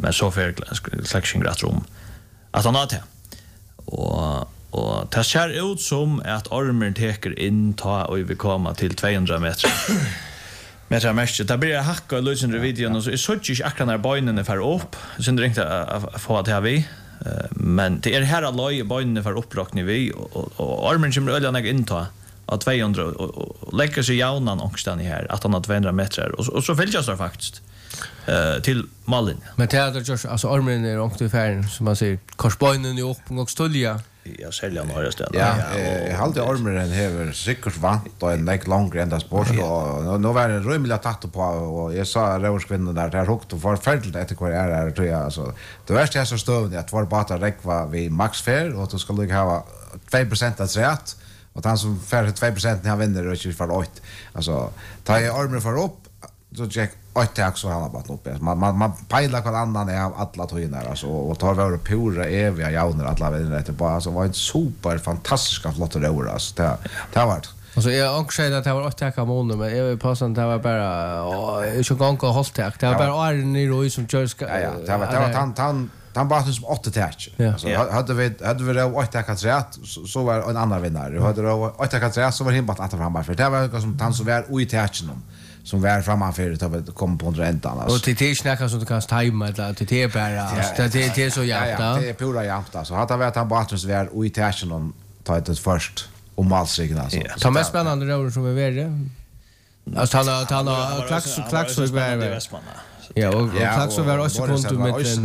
men så för selection rätt rum att han har det och det ser ut som att armen täcker in ta och vi kommer till 200 meter. Men jag mest det blir hacka och lösen videon och så är så inte akkurat när benen för upp så det inte att få det här vi men det är här att lägga benen för upprakning vi och armen kommer öljan in ta av 200 och lägger sig jaunan någonstans här att han har 200 meter och så fälls jag faktiskt till Malin. Men det är just alltså armen är ungefär som man säger korsbenen är upp och stolja. Jag säljer några ställen. Ja, jag hade armen häver säkert vant och en like longer än det sport och nu var det rymliga tatt på och jag sa röverskvinnen där hukt och förfärligt efter vad är tror jag alltså. Det värsta är så stövn att var bara räkva vid max fair och då ska du ha 2% att rätt och han som för 2% han vinner och inte för 8. Alltså tar jag armen för upp så check 8 så han har bara upp. Man pejlar vad annan är av alla tojerna alltså och tar våra pura eviga jauner alla vinner det bara alltså var en super fantastiska flott rör alltså det har varit. Alltså jag också säger att det var 8 månader men jag vill passa att det var bara så gång och hållt det var bara Arne Roy som kör ska ja det var han bara som 8 touch. Alltså hade vi då 8 rätt så var en annan vinnare. Hade då 8 rätt så var himbat att fram för det var som han så var i touchen som var framför att komma på räntan alltså. Och till snacka som du kan tajma eller till det bara det är så jämnt. Ja, det är pura jämnt alltså. Hade varit han bara så var i touchen ta det först om malsigen alltså. Så mest spännande rör som är värre. Alltså han har klax så är ja, och tack så var också kontumet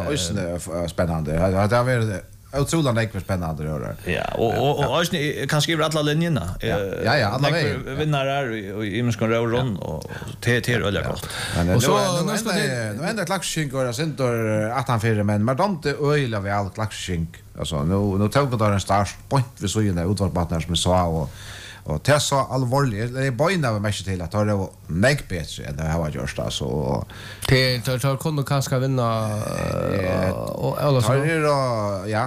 en spännande. Det har varit otroligt mycket spännande rör. Ja, och kan skriva alla linjerna. Ja, alla vägar. Vinnare i Imskon Röron och till öliga gott. Och så nu ändrar klaxskinkor och sentor att han för men Mardante öliga vi all klaxskink. Alltså nu tog det en start point vi så ju utvalpartner som sa och det så allvarligt det är bojna med mest till att ta det make bättre än det har gjort alltså det tar kunde kanske vinna och eller så ja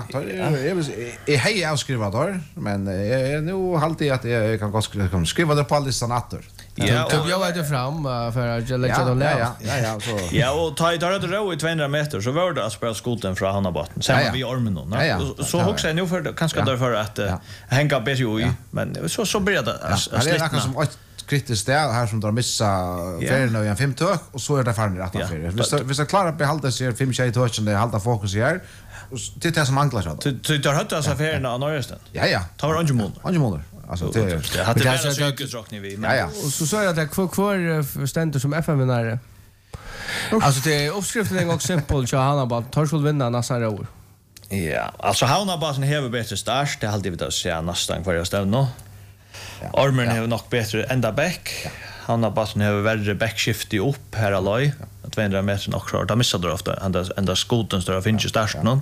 är hej avskriva där men nu alltid att jag kan gå skriva det på listan åter. Ja, jag var det fram för att jag lägger det ja så. Ja, och ta det då i 200 meter så var det att spela skoten från Hannabatten. Sen vi armen då. Så också nu för kanske därför att hänga bättre men så blir det det är något som ett kritiskt där här som drar missa färden i en 5 tök och så är det färden att han för. Vi ska klara att behålla sig 5 tjej touchen det hålla fokus här. Det är det som manglar så. Du tar hött alltså färden av Norrösten. Ja. Ta var Angemon. Alltså det hade det så sjukhusrockning vi. Ja. Och så sa jag att kvar ständer som FM-vinnare. Alltså det är uppskriften en gång simpel så han har bara tar skulle vinna nästa år. Ja, alltså Hannabasen har bättre start, det alltid vi att se nästan kvar jag stäv nu. Armen har nog bättre ända back. Hannabasen har värre backskift upp här alloj. 200 meter nog klart. De missade ofta ända skoten står finns ju start någon.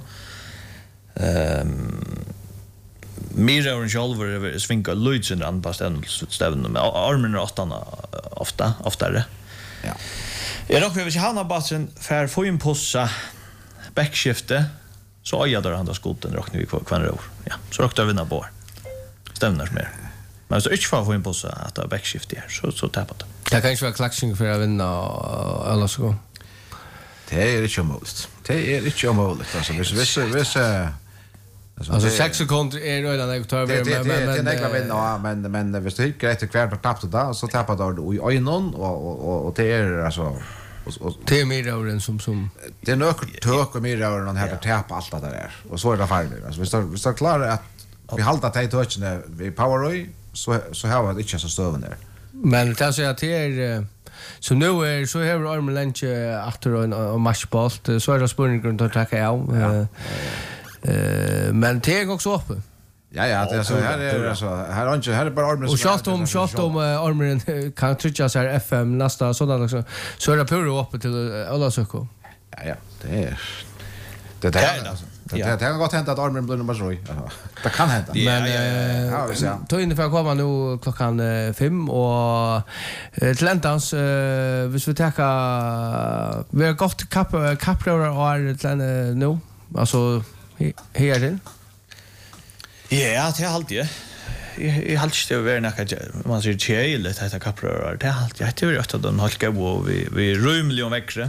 Mira och Jolver svinka Lutzen an på stävnen med armen och oftare. Ja. Jag råkar vi se Hannabasen för få in possa backskifte så jag där andra skoten råkar vi kvar år. Ja, så råkar vi vinna på. Stämmer mer. Men så inte få in possa att backskifte här så tappat det. Det kan inte vara klaxing för att vinna eller så. Det är inte omöjligt. Det är inte omöjligt alltså visst Alltså 6 sekunder är redan jag tar men men visst det är rätt kvar på tappat då så tappar du i ögonen och det är alltså och det är mer orden som det är något tök och mer orden han har tappat allt det där och så är det farligt alltså vi står klara att vi håller att touchen vi poweroy så har det inte så stöven där men det så att det är så nu är så har armen lunch efter och matchboll så är det spurningen att ta av men det är också uppe. Ja, det är så här är alltså här är bara armen och shot om armen kan trycka så här FM nästa sådär också. Så är det puro uppe till alla sökor. Ja, det är det där alltså. Det kan gott hända att armen blir nummer 3. Det kan hända. Men vi ser. Då ungefär kommer nu klockan 5 och Atlantans hvis vi tar vi har gått kapprörar och nu alltså här det. Ja, det är alltid. Jag har alltid varit näka man ser cheligt att kapprörar. Det är alltid. Jag tror att de har gått och vi rymlig om växre.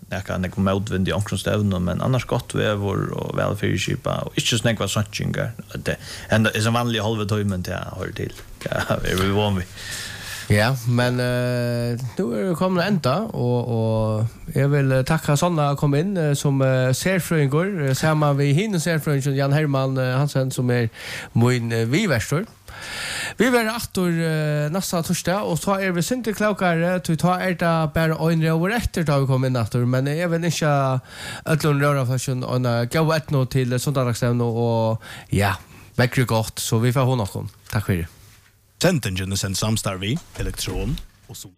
jag kommer utvind i omkringstövnen men annars gott vävor och väl fyrskipa och inte snägva såntjingar det är som vanlig halvtöjmen till jag hör till ja är vi van vid. Ja, men nu är kommer ända och jag vill tacka Sanna kom in som serfröingor samma vi hinner serfröingen Jan Herman Hansen som är min vivärstor. Vi var åter nästa torsdag och så är vi synte klokare till ta det bara en år efter då vi kom in åter men även inte allon röra fashion och gå ett nå till söndagsdagen och ja, verkligen gott så vi får hon kom. Tack för det. Sentingen är sen samstar vi elektron och så.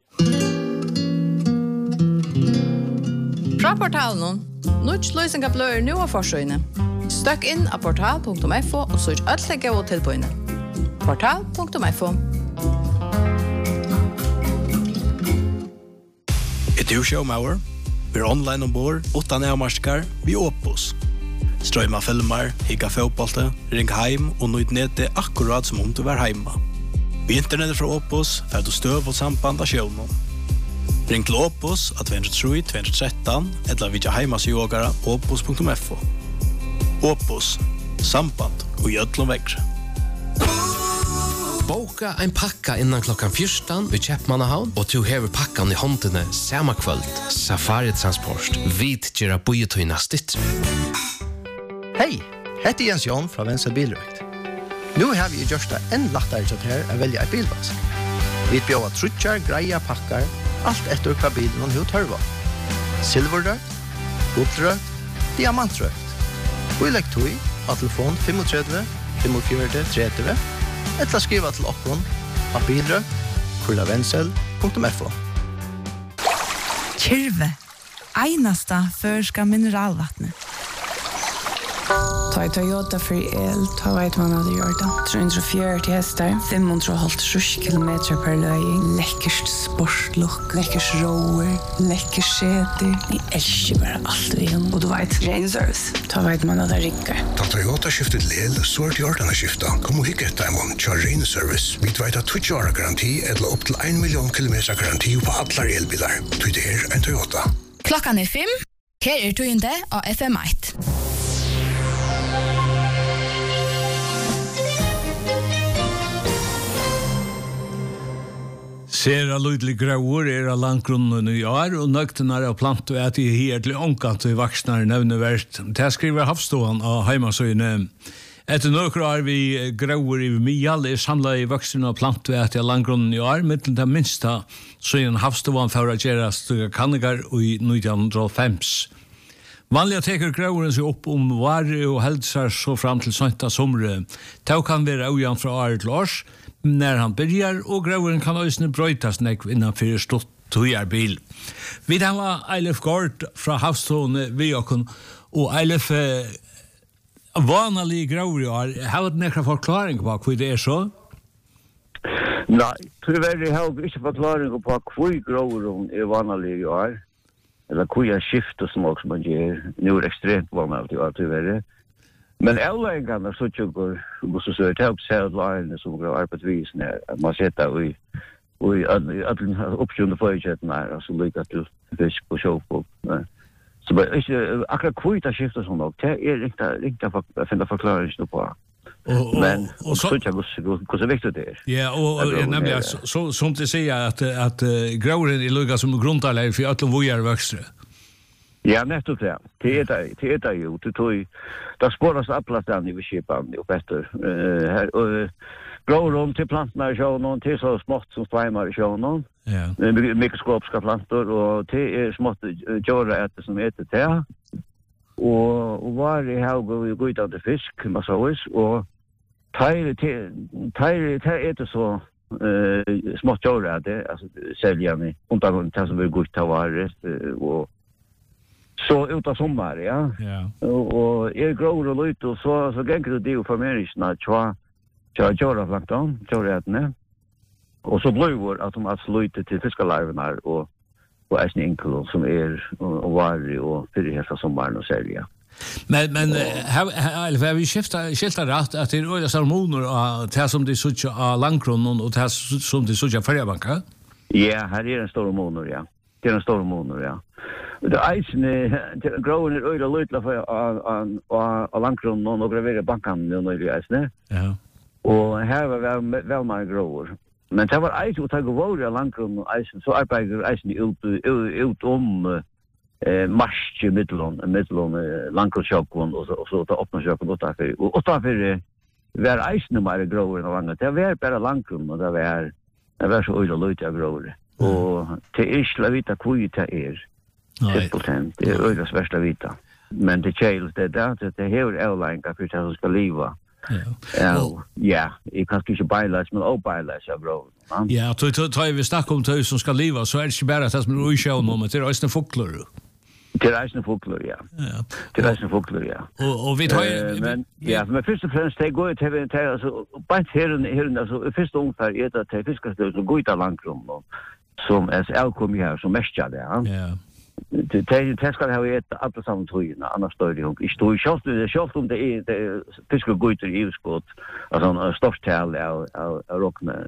Fra portalen Nuts løysinga bløyer nu av forsøyne. Støkk inn av portal.fo og søk ødlegge og tilbøyne. Portal.fo du showmauer? Vi online ombord, 8 nærmarskar, vi Opus. Strøyma filmer, higga fotbollte, ring heim og nøyt nete akkurat som om du var heima. Vi internettet fra Opus, fer du støv og samband av sjøvnen. Ring til Opus at 203-213 eller vidja heimasjogara opus.fo. Opus, samband og gjødlom vekkre. Boka en pakka innan klockan 14 vid Kjeppmannahavn og du hever pakkan i håndene samma kvöld. Safari Transport. Vid gjerra bojetøyna stitt. Hei, hette Jens Jon fra Venstre Bilrøkt. Nu har vi gjort det enn lettere til her å velge et bilvask. Vi bjør trutjar, greia pakkar, alt etter hva bilen og hva tørva. Silverrøkt, gullrøkt, diamantrøkt. Og i lekktøy av telefon 35 45 30 eller skriva til okkon av bilrøkt@vensel.fo. Kyrve, einasta førska mineralvattnet. Ta i Toyota for el, ta vet man hadde gjort det. 340 hester, 550 kilometer per løy, lekkerst sportlook, lekkers roer, lekkers seter. Jeg elsker bare alt vi gjør. Og du vet, ren service, ta vet man hadde rikker. Ta Toyota skiftet lel, så er det gjort denne skiftet. Kom og hikke etter en kjør ren service. Vi vet at 20 år garanti, eller opp til 1 million kilometer garanti på alle elbiler. Du det en Toyota. Klokkan 5, her tøyende av FM1. Sera lydlig grauer av landgrunnen i år, og nøgtenar av plant og at de her til ångat og vaksnar nevneverst. Det skriver Havståan av heimasøyene. Etter nøkker år vi grauer i Mial samlet i vaksen av plant og at av landgrunnen i år, mittel det minsta søyen Havståan for å gjøre stygge kannigar i 1905. Vanliga teker grauren seg opp varer og helsar så fram til sønta somre. Det kan være ujant fra år til års, när han börjar och grauren kan ösne brötas innan för stort bil. Vi har Eilef Gård från Havstående vi och Eilef vanlig grauer har du några förklaring på hur det är så? Nej, tyvärr har jag inte förklaring på hur grauren är vanlig eller hur jag skiftar som också man ger nu extremt vanligt tyvärr. Men elvägarna så tycker jag så det help sädline som går arbetsvis när man sätter i alla optioner för budgeten där så lika till fisk på show. Så men akkurat kvita skifta som nog det är riktigt för finna förklaring på. Men och så tycker jag hur viktigt det är. Ja, och nämligen så som det säger att grauren är lugga som grundläggande för alla vojar växter. Ja, nettopp det. Det är ju. Det spåras applådan i viskipan och bättre. Här graurum till plantorna i sjön till så smått som svämmar i sjön. Ja. Mikroskopiska plantor och det är smått göra ett som heter te. Och var i haug och gå ut av fisk, massa oss och te är så smått göra det alltså sälja ni undan det som vill gå ut av varor och så uta sommar, ja. Ja. Och grauer och lite och så gänger det ju för människorna att köra plankton, köra ätne. Och så blöjor att de slutar till fiskarlarverna och äsni enkel som och varje och för hela sommaren och sälja. Men har vi skiftar rätt att det är öliga salmoner och det som det sucha av landgrunnen och det som det sucha färjabanka? Ja, här är en stor moner, ja. Det är en stor moner, ja. Det eisne groen øyla løytla for langgrunn og noen graverer bankan nøyre eisne. Ja. Og her var vel mange groer. Men det var eisne å ta gavore av langgrunn og eisne, så arbeider eisne ut om marsk mittelån langgrunnsjøkken og så ta oppnåsjøkken og utenfor var eisne mer groer enn vannet. Det var bare langgrunn og det var så øyla løytla groer. Og det ikke vite hvor det simpelthen, det øyla sversta vita. Men det kjels det hever avlenga for det som skal liva. Ja, jeg kan ikke beilas, men også beilas av bro. Ja, tar vi snakk om det som skal liva, så det ikke bare det som er uisjøvn om, det eisne fukler. Det eisne fukler, ja. Det eisne fukler, ja. Og vi tar... Men først og fremst, det går til, bare herren, altså, først og ungefær er det til fiskarstøy som går ut av langrum, som SL kom her, som mestja det, ja. Det skal ha et alle sammen tøyene, annars støy det ikke støy. Selv om det er fiskergøyter i utskott, altså størstall av råkne,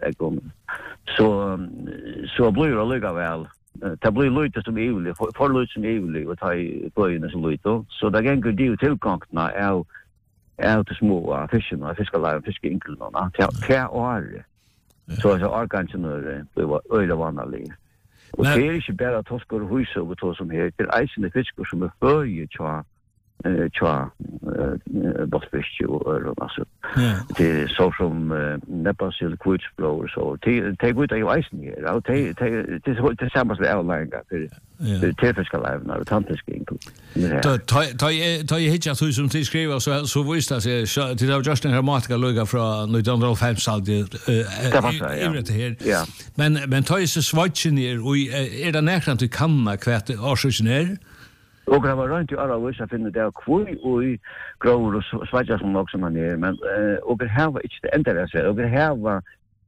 så blir det likevel. Det blir løyte som evig, for løyte som evig, og ta i bøyene som løyte. Så det ganger de tilgangene av til små fiskene, fiskeleier, fiskeinklene, til året. Så organsene blir øyre vanlig. Og det er ikke bare tosker og huset og to som her, det er eisende fisker som er føye tja botfiske og øren, altså. Det er så som neppasil, kvitsblå og så. Det går ut av jo eisende her, og det er samme som avlæringa for tilfiskeleiven og tannfisking. Da jeg hittet at som de skriver, så viste det seg, det var just en grammatika løyga fra 1905-salget, ja. Men da jeg så svartjen er det nærkant du kanna kvart årsøkjen er? Og det var rundt i Aravis, jeg finner det kvui og gråer og svartja som nok som han er, men og det her var ikke det enda jeg ser, og det her var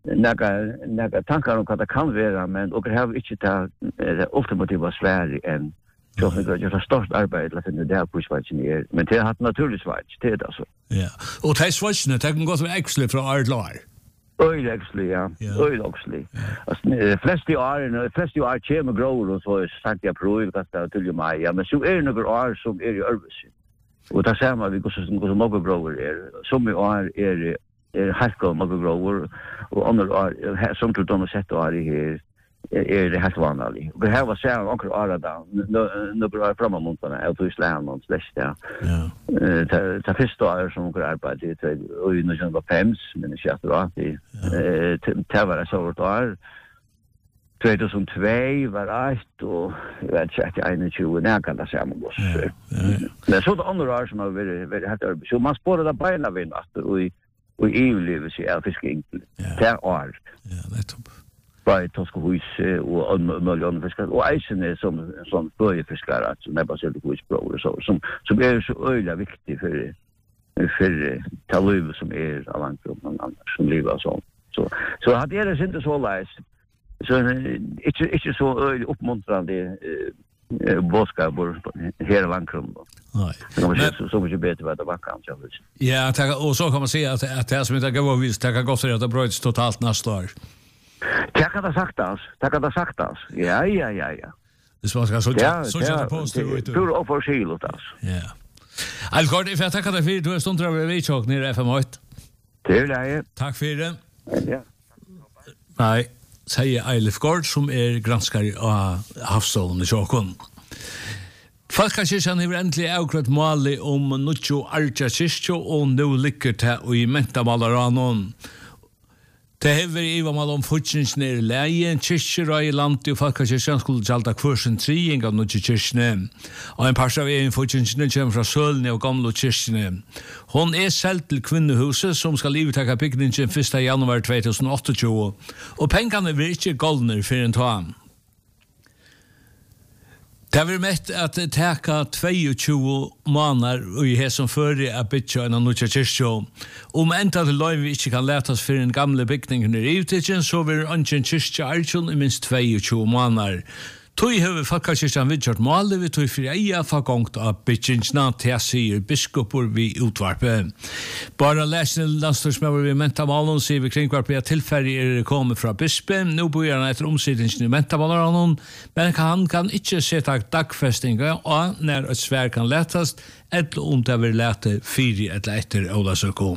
nega tankar om hva det kan være, men og det her var ikke det ultimativa svære enn så det er stort arbeid til å finne det på svartjen er, men det har hatt naturlig svartj, det er det altså. Ja, og de svartjene, det kan godt være ekselig fra Ardlar. Øylekslig, ja. Øylekslig. Flest i år kommer gråer og så sagt jeg prøver, kanskje til meg, ja, men så er det noen år som er i Ørvesen. Og da ser man hvordan noen gråer er. Som i år er helt noen gråer, og andre år, som til de har sett år i her, er det helt vanlig. Og det her var særlig akkurat året da, noen år frem av månedene, jeg tog i slæren og slest, ja. Det første året som dere arbeidet, og i 1905, men ikke etter at det var et sånt år. 2002 var et, og jeg vet ikke, etter 21, nærkant det sammen oss. Men så det andre år som har vært helt arbeid. Så man spårer det beina vind, og i EU-livet sier jeg fiskeinkel. Det er år. Ja, nettopp. Bare toskehus og mulig andre fiskere. Og eisene som sånn bøyefiskere, som er basert på husbrår og så, som er så øyelig viktig for ta livet som er av langgrunn, som livet og sånn. Så hadde jeg det ikke så leis, så ikke så øyelig oppmuntrende båtskaper her i langgrunn. Nej. Så mycket bättre vad det var kanske. Ja, och så kan man säga att det som inte går visst, det kan gå för att det bröts totalt nästa år. Det kan det sagt oss. Ja. Det ska så jag postar ut. Tur och för skilt oss. Ja. Algård, if jag tackar dig för du är stund där vi tjock ner FM8. Det är det. Tack för det. Ja. Nej, säger Eilif Gård som granskare av havsstålen i tjockon. Falkakirkjan har endelig avklart målet om Nuttjo Arja Kyrkjo og nå ligger det i mentamalaranån. Det hever i hva mal om fortjensene i leie, kyrkjera i landet og Falkakirkjan skulle gjalda kvarsen triing av Nuttjo kyrkjene. Og en par av fortjensene kommer fra Sølene og gamle kyrkjene. Hon selv til kvinnehuset som skal livetakka bygningen 1. januar 2028, og pengene vil ikke goldner for en tåan. Det var mest at teka 22 måneder i her som fører av bytja en av Nuttjo kyrkjo. Om enda til løy vi ikke kan letas for en gamle bygningen i utidjen, så vil ønsken kyrkja Arjun i minst 22 måneder. Tøy hever Falkakirkjan vidgjort måle vi tøy fri eia fagongt av bytjingsna til sier biskopur vi utvarpe. Bara lesen landstorsmøver vi mentamalen sier vi kringvarpe at tilfæri kommet fra bispen. Nå bor han etter omsidningen i mentamalen, men han kan ikke sette dagfestinga og når et svær kan letast, eller om det vil lete 4 eller etter Olasøko.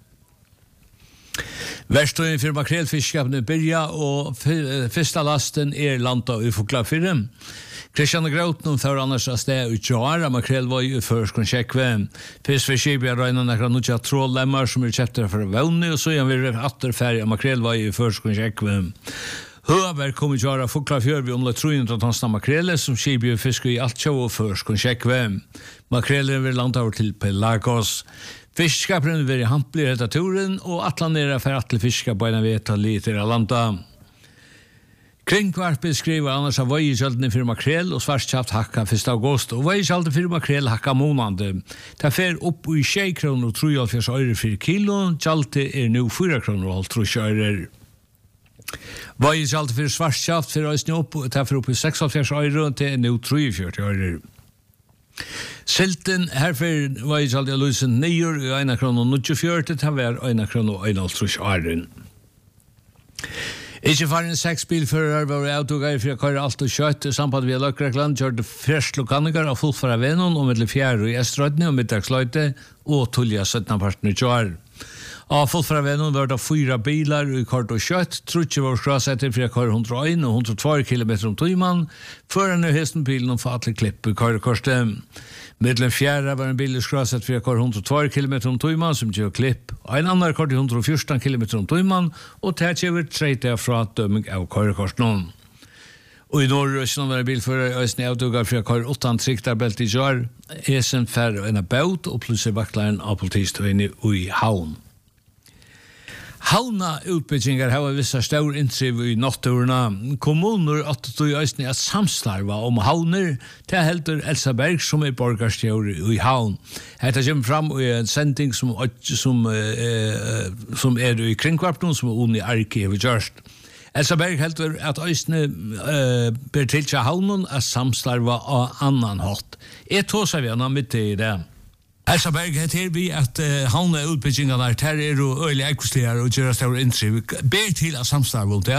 Verstøyen for makrelfiskapene byrja, og fyrsta lasten landa i Foklafyrre. Kristian Grautnum får annars av sted utgjør av makrelvøy i Førskonsjekve. Fyrst for skipet røyna nekra nutja trådlemmer som kjeptere for vågni, og så vi atterferdig av makrelvøy i Førskonsjekve. Høver kom utgjør av Foklafjør vi omlai 300 tons makrele som skipet fisker i Altsjå og Førskonsjekve. Makrelen vil landa over til Pelagos. Fiskaperen vil hamplig etter turen, og atlanere for at til fiskapene vet å lite av landa. Kringkvarpet skriver annars av vøyekjaldene for makrel og svartkjapt hakka 1. august, og vøyekjaldene for makrel hakka månande. Det fer opp i 6 kroner og 73 øre for kilo, kjaldet nå 4 kroner og 3 øre. Vøyekjaldene for svartkjapt for øyne opp, det fer opp i 76 øre til nå 43 øre. Silten herfor var i salg av Lusen 9 i 1 kroner og 94 til å være 1 kroner og 1,5 åren. Ikke faren 6 bilfører var autogeier for å køre alt og kjøtt i samband med Løkrekland, kjørte frest lokanikar av fullfara venon og mellom 4 i Estrødne og middagsløyte og tullja 17 partner kjør. Av fullfara venon var det 4 bilar i kort og kjøtt, trutje var skrasetter for å køre 101 og 102 km om tøyman, før en hesten bilen og få atle klipp i kørekorset. Middelen 4 var en bil i skraset for å køre 102 km om tøyman som gjør klipp, og en annen kort i 114 km om tøyman, og det gjør 30 fra dømming av kørekorset. Og i Norrøsjen var en bilfører i Øysten Autogar for å køre 8 triktarbelt i kjør, esen færre enn baut og plusser vaklaren av politistøyene i havn. Havna utbyggingar har vissa stor intriv i natturna. Kommuner at du i samslarva om havner til heldur Elsa Berg som borgarstjøri i havn. Hetta kommer fram i en sending som i kringkvarpnum som Uni Arki har gjørst. Elsa Berg heldur at Øysne ber til seg havnen at samslarva av annan hatt. Tåsa vi annan midt i det. Elsa Berg heter vi at havne utbyggingarna her og øyelig ekkostier og gjør stor inntriv. Ber til at samstarve om det?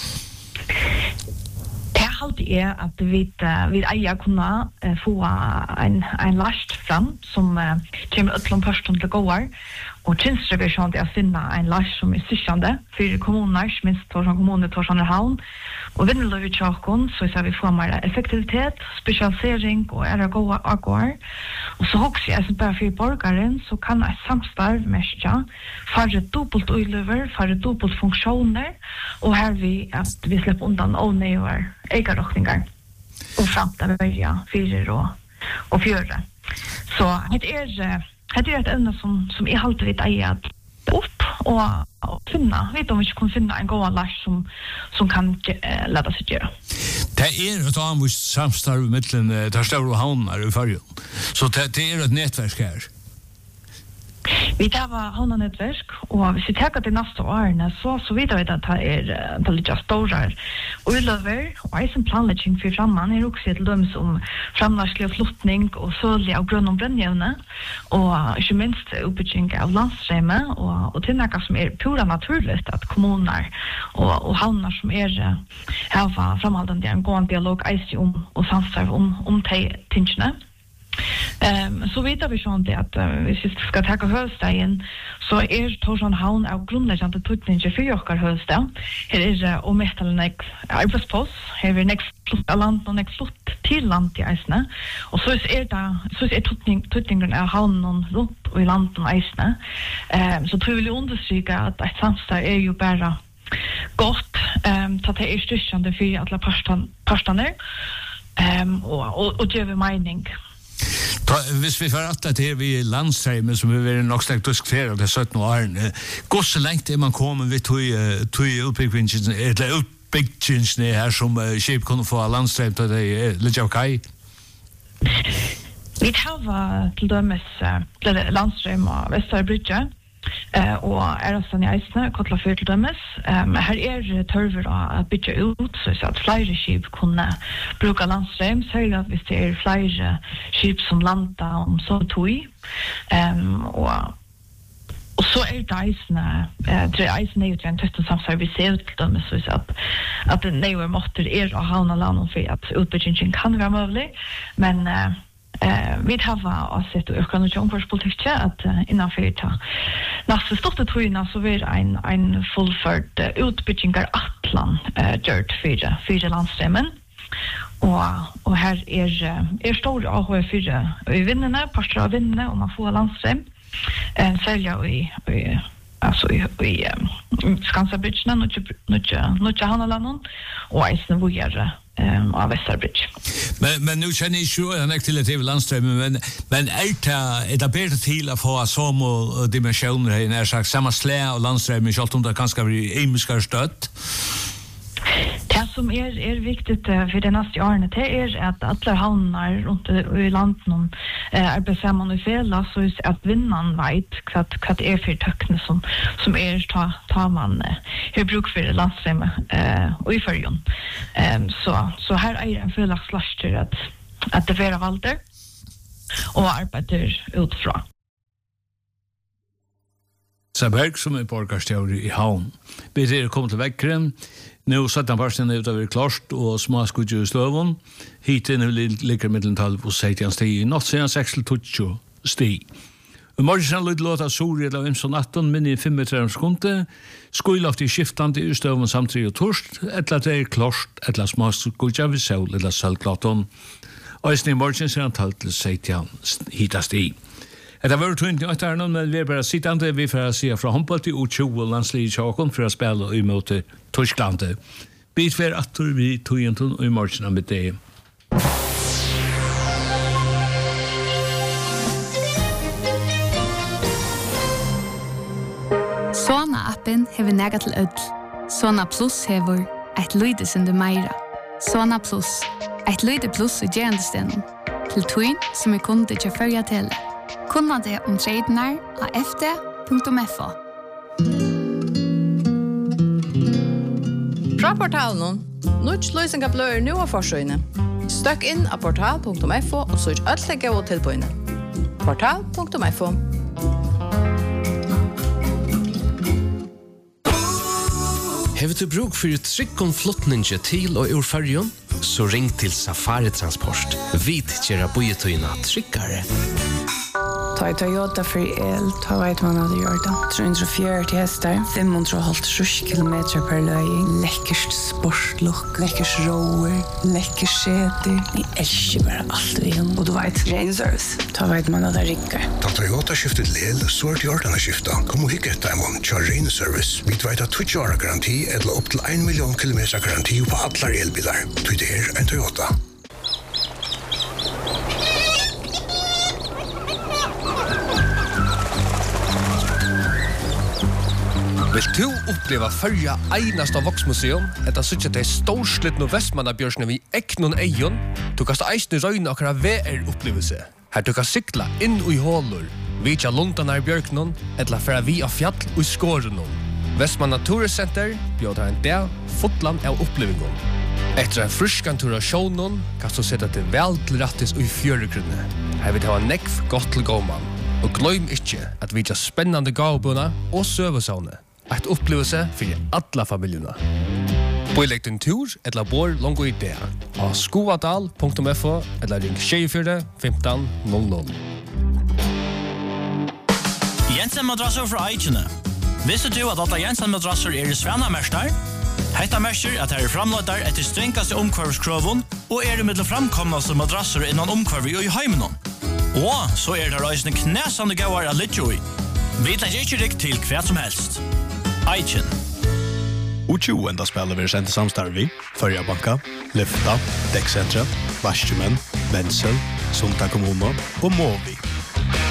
Det alltid at vi eier kunne få en last fram som kommer ut til personen til gåar. Og tjenestrevisjonen er å finne en last som sikkende for kommuner, minst Torshavn kommune, Torshavn havn. Og vinnerløy i tjokken, så vi får mer effektivitet, spesialisering og gode akkurat. Og så også jeg bare for borgeren, så kan jeg samstarve mestja, færre dobbelt uiløver, færre dobbelt funksjoner, og her vi slipper undan ånøyver egerrokninger, og frem til verja 4 og 4. Så det er et evne som jeg alltid vet eier opp og finne. Vet om vi ikke kan finne en god lars som kan lade seg gjøre. Det et annet samstarv mellom der store havner i Färjön. Så det et nettverk her. Vi tar havnenettverk, og hvis vi tar til neste årene, så vet vi at det litt store uiløver, og eisen planlegging for fremman også til dem som fremlagslig flytning og sølge av grunn og brennjøvne, og ikke minst oppbygging av landsreme, og til noe som pura naturlig at kommuner og havner som har fremholdende en god dialog eisen og samstarv om de tingene. Så vet vi sånn at hvis vi skal takke høvestegen, så Torshavn havn av grunnleggende tøytninger for jokker høvesteg. Her og metalene arbeidsplass, her nek slutt av land og nek slutt til land i eisene. Og så tøytningen av havnen rundt i land og eisene. Så tror jeg vil understryke at et samsteg jo bare godt, til det styrkjende for alle partene, og gjør mening. Hvis vi får alt det vi landsreimen som vi vil nok stengt diskutere det 17 årene, hvor så lengt man kommet ved tog utbyggingene her som skip kunne få landsreim til det litt av kai? Vi tar til dømes landsreim av Vesterbrydje, og Erastan i eisene, Kotla 4 til dømes. Her tørver å bygge ut, så at flere skip kunne bruke landstrøm, særlig at hvis det flere skip som landa om så tog. Og så det eisene, eisene jo til en tøsten samserviser til dømes, så at det nøyere måter å havne landet for at utbyggingen kan være mulig, men vi har sett och ökande omkvarspolitik att innanför ta nästa största tröjna så blir en fullförd utbyggningar Atlan gjort för landströmmen och här stor AHF för i vinnarna pastor av vinnarna och man får landström sälja i Skansabridgena nu Hanalannon och Eisen vågar av Västerbridge. Men nu känner jag ju en aktivitet i landströmmen, men är det bättre till att få samma dimensioner i när sagt samma slä och landströmmen så att det kanske blir emiskar stött? Det som viktigt för det nästa året det att alla hamnar runt i landet arbetar i fälla så att vinnaren vet vad det för töckne som tar man hur bruk för landström och i förjon. Så här en fulla slash att det vara valder och arbetar utifrån. Saberg som borgarstjåre i havn. Bedre kom til vekkeren. Nå satt han parsten ut av klart og smaskudje i sløven. Hittil ligger middeltallet på 17 sti. I natt siden 6-20 sti. Og morgen lyd låt av Sori eller Vimson 18 min i 35 sekunder. Skoilaft i skiftande i støven samtidig og torst. Etla det klart, etla smaskudje vi sol eller sølklaton. Og i morgen siden tallet til 17 hitast i. Det var tungt i åttarnen, men vi bara sittande. Vi får se fra håndbolt i U20 og landslig i Tjåkon for å spille i mot Tyskland. Bit for atter vi togjenton og i morgen med det. Sona-appen hever nega til ødel. Sona Plus hever et lydesende meira. Sona Plus, et lyde plus i gerandestenen. Til togjen som kunde til førja til. Kunna det om tradenar av fd.fo. Fra portalen, Nuts løysinga bløyer nu av forsøyne. Støkk inn av portal.fo og søk alle gode tilbøyene. Portal.fo. Hever du bruk for tryggom flottninge til og ur fargen? Så ring til Safari Transport. Vit gjerra bojetøyna tryggare. Ta i Toyota for el, ta vet man at det gjør det. 340 hester, 550 kilometer per løy. Lekkerst sportlukk, lekkers roer, lekkers skjeder. Jeg elsker bare alt vi gjør. Og du vet, ren service. Ta vet man at det rikker. Ta Toyota skiftet lel, så det gjør denne skiftet. Kom og hikke etter om kjør ren service. Vi vet at 20 år garanti, eller opp til 1 million kilometer garanti på alle elbiler. Det en Toyota. Vill du uppleva förja einasta Voxmuseum? Etta suttja til storslittno Vestmannabjørsne vi eknon eion. Du kan eisne røyne akkurat VR-upplevelse. Her du kan sykla inn i hålor, vitja Lundanar bjørknon, etla færa vi av fjall og skårenon. Vestmanna Turiscenter bjødar en dag fotland av opplevingon. Etter en fruskan tur av sjånon kan du sette til vel til rattis og i fjøregrunne. Her vil det ha nekv godt til gåman. Og gløym ikkje at vitja spennande gavbuna og søvesavne. Et opplevelse for alla familjerna. Boilegg din tur, eller bor longo i det. Av skoadal.fo, eller ring 24 15 00. Jensen madrasser fra Eichene. Visste du at alle Jensen madrasser i Svennamester? Hetta merker at her framløyder etter strengaste omkvarvskroven og i middel framkomnaste madrasser innan omkvarvi og i heimenon. Og så det reisende knæsande gauar av Lidjoi. Vi legger ikke rikt til hva som helst. Eichen. U20 enda spiller vi sendt samstarvi, Førja Banka, Lyfta, Dekksentra, Varsjumen, Bensel, Sunta Kommuno og Movi.